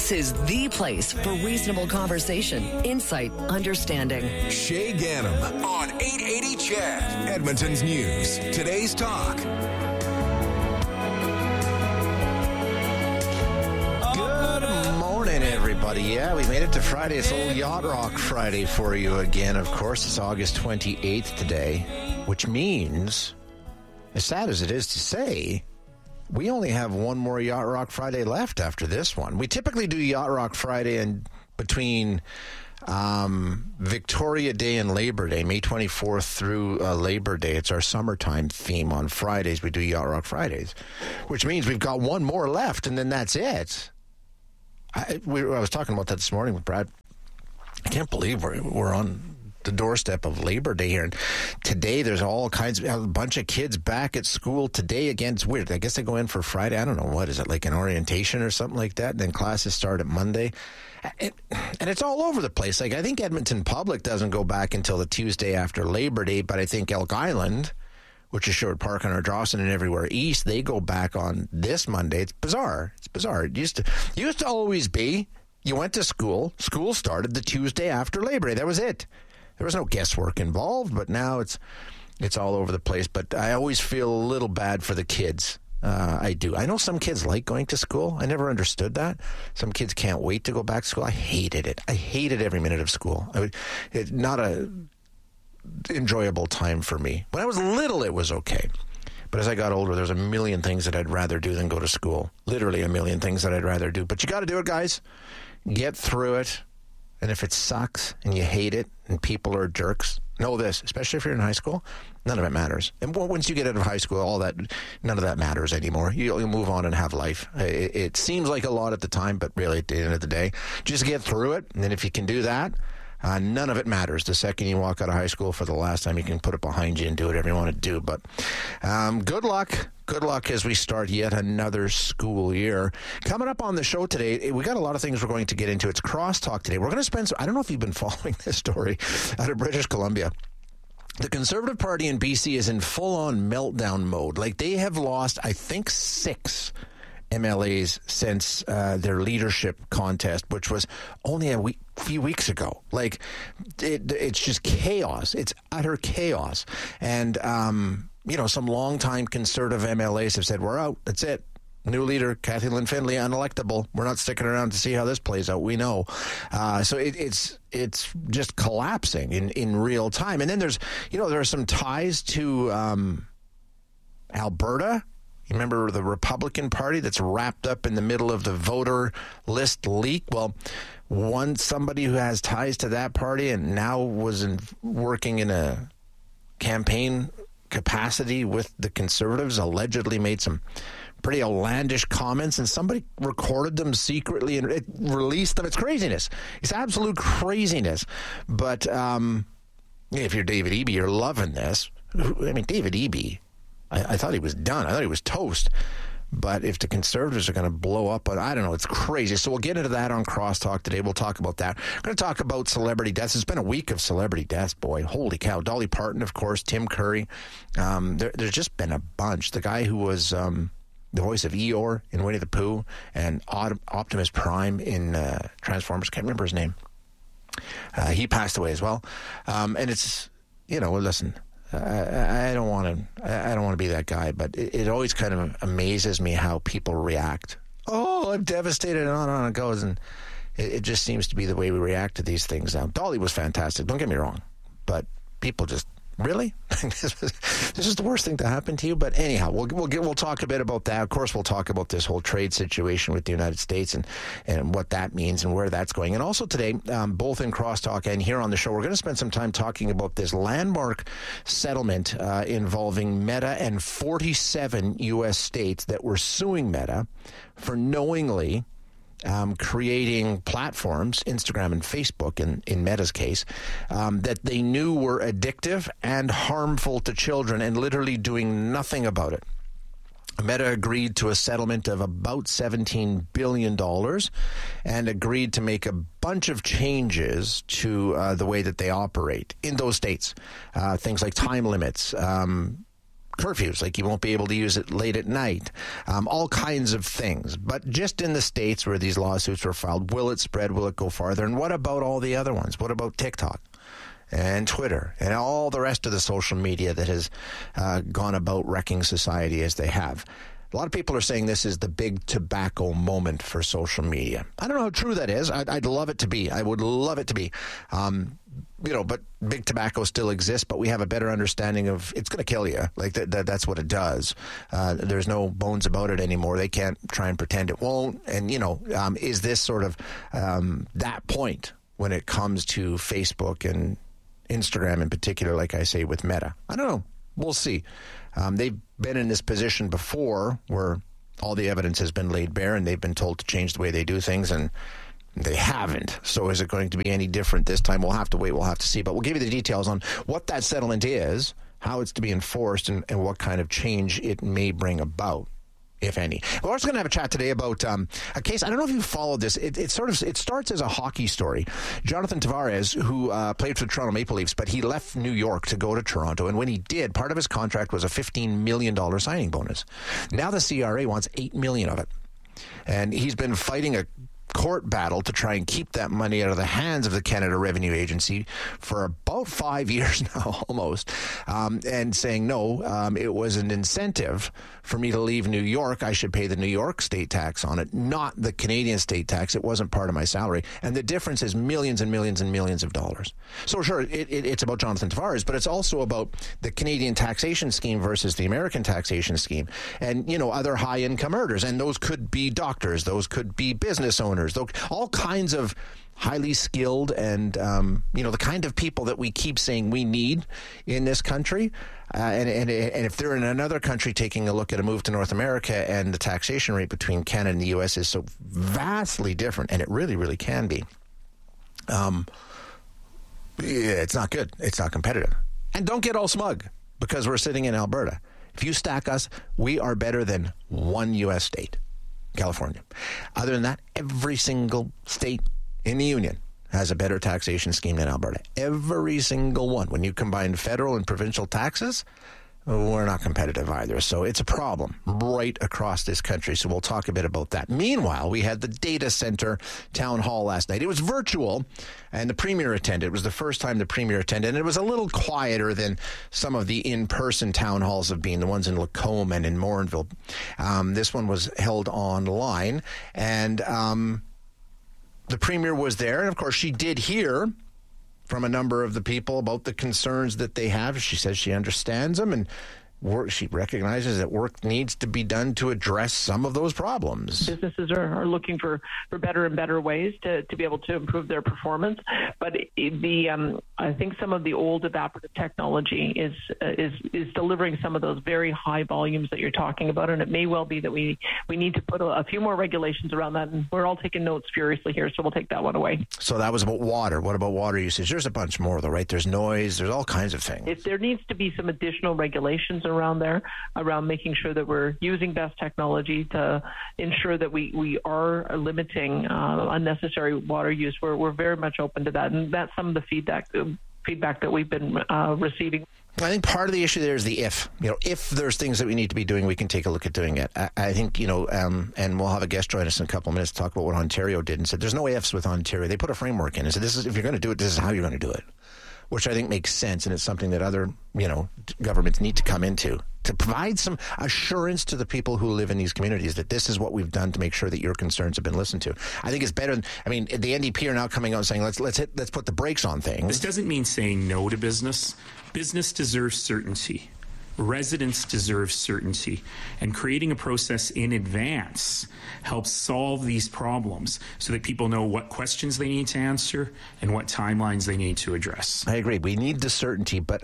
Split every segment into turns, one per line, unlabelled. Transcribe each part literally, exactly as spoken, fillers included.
This is the place for reasonable conversation, insight, understanding.
Shay Ganem on eight eighty C H E D, Edmonton's News. Today's Talk.
Good morning, everybody. Yeah, we made it to Friday. It's old Yacht Rock Friday for you again. Of course, it's August twenty-eighth today, which means, as sad as it is to say, we only have one more Yacht Rock Friday left after this one. We typically do Yacht Rock Friday in between um, Victoria Day and Labor Day, May twenty-fourth through uh, Labor Day. It's our summertime theme on Fridays. We do Yacht Rock Fridays, which means we've got one more left, and then that's it. I, we, I was talking about that this morning with Brad. I can't believe we're, we're on the doorstep of Labor Day here. And today there's all kinds of, a bunch of kids back at school today again. It's weird. I guess they go in for Friday. I don't know. What is it, like an orientation or something like that? And then classes start at Monday. It, and it's all over the place. Like, I think Edmonton Public doesn't go back until the Tuesday after Labor Day, but I think Elk Island, which is Sherwood Park and Ardrossan and everywhere east, they go back on this Monday. It's bizarre. It's bizarre. It used to, used to always be, you went to school, school started the Tuesday after Labor Day. That was it. There was no guesswork involved, but now it's it's all over the place. But I always feel a little bad for the kids. Uh, I do. I know some kids like going to school. I never understood that. Some kids can't wait to go back to school. I hated it. I hated every minute of school. I would, it's not a enjoyable time for me. When I was little, it was okay. But as I got older, there's a million things that I'd rather do than go to school. Literally a million things that I'd rather do. But you got to do it, guys. Get through it. And if it sucks and you hate it and people are jerks, know this, especially if you're in high school, none of it matters. And once you get out of high school, all that, none of that matters anymore. You'll, you'll move on and have life. It, it seems like a lot at the time, but really at the end of the day, just get through it. And then if you can do that, uh, none of it matters. The second you walk out of high school for the last time, you can put it behind you and do whatever you want to do. But um, good luck. Good luck as we start yet another school year. Coming up on the show today, we got a lot of things we're going to get into. It's Crosstalk today. We're going to spend some, I don't know if you've been following this story out of British Columbia. The Conservative Party in B C is in full-on meltdown mode. Like, they have lost, I think, six M L As since uh, their leadership contest, which was only a week, few weeks ago. Like, it, it's just chaos. It's utter chaos. And, um... you know, some longtime Conservative M L As have said, we're out. That's it. New leader, Cathy Lynn Findlay, unelectable. We're not sticking around to see how this plays out. We know. Uh, so it, it's it's just collapsing in, in real time. And then there's, you know, there are some ties to um, Alberta. You remember the Republican Party that's wrapped up in the middle of the voter list leak? Well, one somebody who has ties to that party and now was in, working in a campaign capacity with the Conservatives allegedly made some pretty outlandish comments, and somebody recorded them secretly and it released them. It's craziness. It's absolute craziness. But um, if you're David Eby, you're loving this. I mean, David Eby, I, I thought he was done. I thought he was toast. But if the Conservatives are going to blow up, I don't know, it's crazy. So we'll get into that on Crosstalk today. We'll talk about that. We're going to talk about celebrity deaths. It's been a week of celebrity deaths, boy. Holy cow. Dolly Parton, of course, Tim Curry. Um, there, there's just been a bunch. The guy who was um, the voice of Eeyore in Winnie the Pooh and Optimus Prime in uh, Transformers. Can't remember his name. Uh, he passed away as well. Um, and it's, you know, listen, I, I don't want to. I don't want to be that guy, but it, it always kind of amazes me how people react. Oh, I'm devastated, and on and on it goes, and it, it just seems to be the way we react to these things now. Dolly was fantastic. Don't get me wrong, but people just really this, was, this is the worst thing to happen to you. But anyhow, we'll we'll get, we'll talk a bit about that. Of course, we'll talk about this whole trade situation with the United States and and what that means and where that's going. And also today, um, both in Crosstalk and here on the show, we're going to spend some time talking about this landmark settlement uh, involving Meta and forty-seven U S states that were suing Meta for knowingly Um, creating platforms, Instagram and Facebook in, in Meta's case, um, that they knew were addictive and harmful to children and literally doing nothing about it. Meta agreed to a settlement of about seventeen billion dollars and agreed to make a bunch of changes to uh, the way that they operate in those states. Uh, things like time limits, um, curfews, like you won't be able to use it late at night, um, all kinds of things. But just in the states where these lawsuits were filed, will it spread? Will it go farther? And what about all the other ones? What about TikTok and Twitter and all the rest of the social media that has uh, gone about wrecking society as they have? A lot of people are saying this is the big tobacco moment for social media. I don't know how true that is. I'd, I'd love it to be. I would love it to be. Um, you know, but big tobacco still exists, but we have a better understanding of it's going to kill you. Like that, that, that's what it does. Uh, there's no bones about it anymore. They can't try and pretend it won't. And, you know, um, is this sort of um, that point when it comes to Facebook and Instagram in particular, like I say, with Meta? I don't know. We'll see. Um, they've been in this position before where all the evidence has been laid bare and they've been told to change the way they do things, and they haven't. So is it going to be any different this time? We'll have to wait. We'll have to see. But we'll give you the details on what that settlement is, how it's to be enforced, and, and what kind of change it may bring about, if any. We're also going to have a chat today about um, a case. I don't know if you followed this. It, it sort of it starts as a hockey story. Jonathan Tavares, who uh, played for the Toronto Maple Leafs, but he left New York to go to Toronto. And when he did, part of his contract was a fifteen million dollars signing bonus. Now the C R A wants eight million dollars of it. And he's been fighting a court battle to try and keep that money out of the hands of the Canada Revenue Agency for about five years now, almost, um, and saying, no, um, it was an incentive for me to leave New York. I should pay the New York state tax on it, not the Canadian state tax. It wasn't part of my salary. And the difference is millions and millions and millions of dollars. So sure, it, it, it's about Jonathan Tavares, but it's also about the Canadian taxation scheme versus the American taxation scheme. And, you know, other high-income earners. And those could be doctors. Those could be business owners. Those, all kinds of highly skilled and, um, you know, the kind of people that we keep saying we need in this country. Uh, and, and, and if they're in another country taking a look at a move to North America, and the taxation rate between Canada and the U S is so vastly different, and it really, really can be, um, yeah, it's not good. It's not competitive. And don't get all smug because we're sitting in Alberta. If you stack us, we are better than one U S state, California. Other than that, every single state in the union has a better taxation scheme than Alberta. Every single one. When you combine federal and provincial taxes, we're not competitive either. So it's a problem right across this country. So we'll talk a bit about that. Meanwhile, we had the data center town hall last night. It was virtual, and the premier attended. It was the first time the premier attended, and it was a little quieter than some of the in-person town halls have been, the ones in Lacombe and in Morinville. Um, this one was held online, and um, the premier was there, and of course she did hear from a number of the people about the concerns that they have. She says she understands them, and work, she recognizes that work needs to be done to address some of those problems.
Businesses are, are looking for, for better and better ways to, to be able to improve their performance. But it, the um, I think some of the old evaporative technology is uh, is is delivering some of those very high volumes that you're talking about, and it may well be that we, we need to put a, a few more regulations around that, and we're all taking notes furiously here, so we'll take that one away.
So that was about water. What about water usage? There's a bunch more, though, right? There's noise. There's all kinds of things.
If there needs to be some additional regulations around there, around making sure that we're using best technology to ensure that we, we are limiting uh, unnecessary water use, we're, we're very much open to that. And that's some of the feedback feedback that we've been uh, receiving.
I think part of the issue there is the if. You know, if there's things that we need to be doing, we can take a look at doing it. I, I think, you know, um, and we'll have a guest join us in a couple of minutes to talk about what Ontario did and said there's no ifs with Ontario. They put a framework in and said, this is, if you're going to do it, this is how you're going to do it, which I think makes sense, and it's something that other, you know, governments need to come into to provide some assurance to the people who live in these communities that this is what we've done to make sure that your concerns have been listened to. I think it's better than, I mean, the N D P are now coming out and saying, let's let's hit, let's put the brakes on things.
This doesn't mean saying no to business. Business deserves certainty. Residents deserve certainty, and creating a process in advance helps solve these problems so that people know what questions they need to answer and what timelines they need to address.
I agree. We need the certainty, but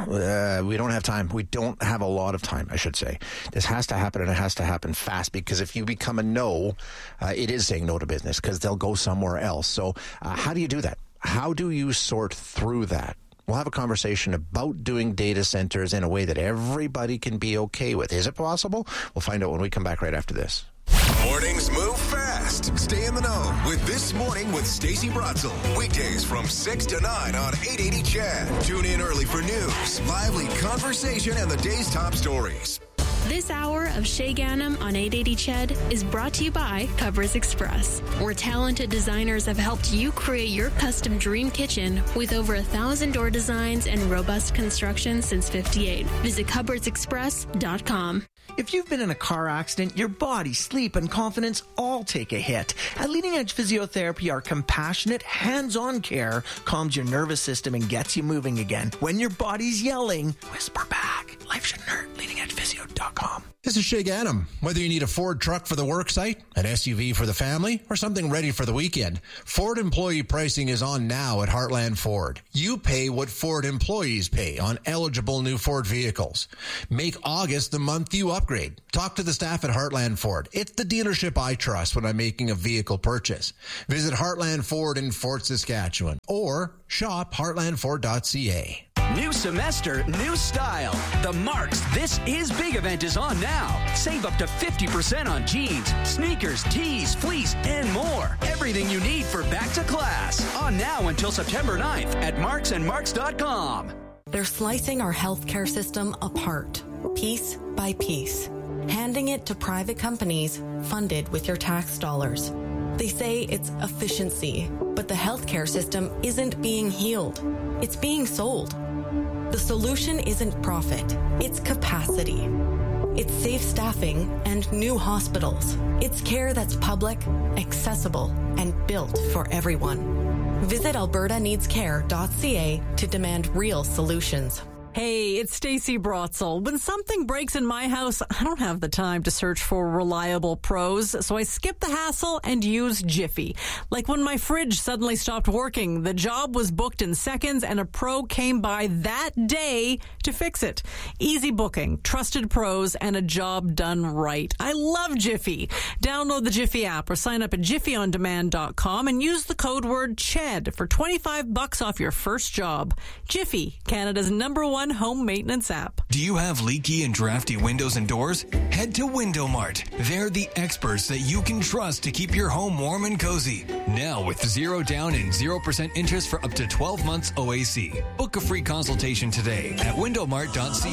uh, we don't have time. We don't have a lot of time, I should say. This has to happen, and it has to happen fast, because if you become a no, uh, it is saying no to business, because they'll go somewhere else. So uh, how do you do that? How do you sort through that? We'll have a conversation about doing data centers in a way that everybody can be okay with. Is it possible? We'll find out when we come back right after this.
Mornings move fast. Stay in the know with this This Morning with Stacey Bratzel. Weekdays from six to nine on eight eighty C H E D. Tune in early for news, lively conversation, and the day's top stories.
This hour of Shay Ganem on eight eighty C H E D is brought to you by Covers Express, where talented designers have helped you create your custom dream kitchen with over a thousand door designs and robust construction since fifty-eight. Visit covers express dot com.
If you've been in a car accident, your body, sleep, and confidence all take a hit. At Leading Edge Physiotherapy, our compassionate, hands-on care calms your nervous system and gets you moving again. When your body's yelling, whisper back. Life shouldn't hurt. leading edge physio dot com.
This is Shay Ganem. Whether you need a Ford truck for the work site, an S U V for the family, or something ready for the weekend, Ford employee pricing is on now at Heartland Ford. You pay what Ford employees pay on eligible new Ford vehicles. Make August the month you upgrade. Talk to the staff at Heartland Ford. It's the dealership I trust when I'm making a vehicle purchase. Visit Heartland Ford in Fort Saskatchewan or shop heartland ford dot c a.
New semester, new style. The Marks This Is Big event is on now. Save up to fifty percent on jeans, sneakers, tees, fleece, and more. Everything you need for back to class. On now until September ninth at marks and marks dot com.
They're slicing our healthcare system apart, piece by piece, handing it to private companies funded with your tax dollars. They say it's efficiency, but the healthcare system isn't being healed. It's being sold. The solution isn't profit, it's capacity. It's safe staffing and new hospitals. It's care that's public, accessible, and built for everyone. Visit alberta needs care dot c a to demand real solutions.
Hey, it's Stacey Bratzel. When something breaks in my house, I don't have the time to search for reliable pros, so I skip the hassle and use Jiffy. Like when my fridge suddenly stopped working, the job was booked in seconds and a pro came by that day to fix it. Easy booking, trusted pros, and a job done right. I love Jiffy. Download the Jiffy app or sign up at jiffy on demand dot com and use the code word C H E D for twenty-five bucks off your first job. Jiffy, Canada's number one home maintenance app.
Do you have leaky and drafty windows and doors? Head to Window Mart. They're the experts that you can trust to keep your home warm and cozy. Now with zero down and zero percent interest for up to twelve months O A C. Book a free consultation today at window mart dot c a.